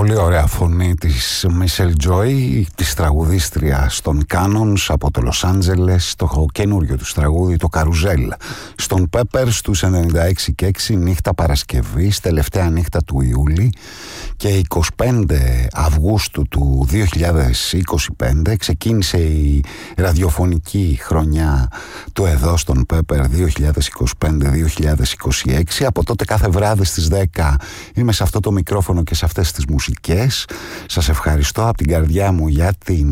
πολύ ωραία φωνή της Μίσελ Τζόι, της τραγουδίστριας των Κάνονς από το Λος Άντζελες, το καινούριο τους τραγούδι, το Καρουζέλ. Στον Πέπερ στους 96 και 6, νύχτα Παρασκευής, τελευταία νύχτα του Ιούλη, και 25 Αυγούστου του 2025 ξεκίνησε η ραδιοφωνική χρονιά του εδώ στον Πέπερ 2025-2026. Από τότε κάθε βράδυ στις 10 είμαι σε αυτό το μικρόφωνο και σε αυτές τις μουσικές. Σας ευχαριστώ από την καρδιά μου για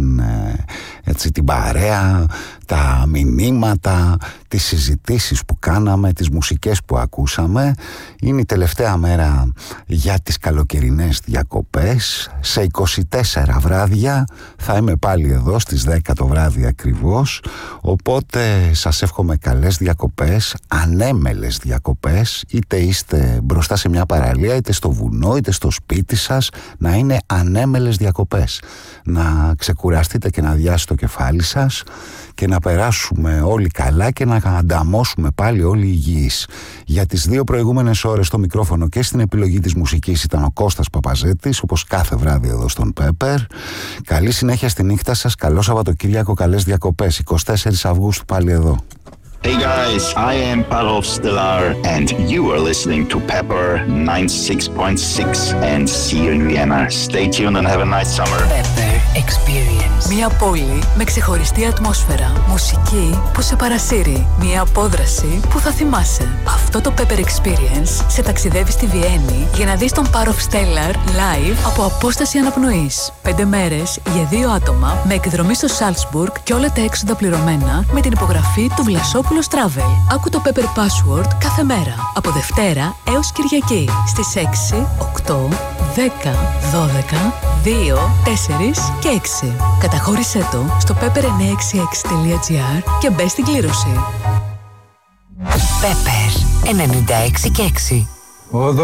την παρέα, τα μηνύματα, τις συζητήσεις που κάναμε, τις μουσικές που ακούσαμε. Είναι η τελευταία μέρα για τις καλοκαιρινές διακοπές. Σε 24 βράδια θα είμαι πάλι εδώ στις 10 το βράδυ ακριβώς. Οπότε σας εύχομαι καλές διακοπές, ανέμελες διακοπές, είτε είστε μπροστά σε μια παραλία, είτε στο βουνό, είτε στο σπίτι σας, να είναι ανέμελες διακοπές. Να ξεκουραστείτε και να αδειάσετε το κεφάλι σας και να περάσουμε όλοι καλά και να ανταμώσουμε πάλι όλοι υγιείς. Για τις 2 προηγούμενες ώρες στο μικρόφωνο και στην επιλογή της μουσικής ήταν ο Κώστας Παπαζέτης, όπως κάθε βράδυ εδώ στον Πέπερ. Καλή συνέχεια στη νύχτα σας, καλό Σαββατοκύριακο, καλές διακοπές. 24 Αυγούστου πάλι εδώ. Hey guys, I am Parov Stellar and you are listening to Pepper 96.6 and see you in Vienna. Stay tuned and have a nice summer. Pepper Experience. Μια πόλη με ξεχωριστή ατμόσφαιρα. Μουσική που σε παρασύρει. Μια απόδραση που θα θυμάσαι. Αυτό το Pepper Experience σε ταξιδεύει στη Βιέννη για να δεις τον Parov Stellar live από απόσταση αναπνοής. 5 μέρες για 2 άτομα με εκδρομή στο Salzburg και όλα τα έξοδα πληρωμένα με την υπογραφή του Βλασόπουλου Travel. Άκου το Pepper Password κάθε μέρα από Δευτέρα έως Κυριακή στις 6, 8, 10, 12, 2, 4 και 6. Καταχώρησέ το στο pepper966.gr και μπες στην κλήρωση. Pepper 96 και 6.